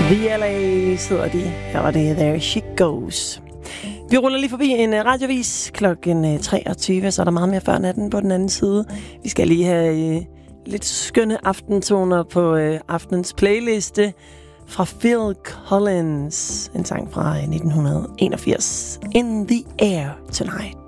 VLA sidder de. Her var det There She Goes. Vi ruller lige forbi en radiovis klokken 23, så er der meget mere før natten på den anden side. Vi skal lige have lidt skønne aftentoner på aftenens playliste fra Phil Collins. En sang fra 1981. In the Air Tonight.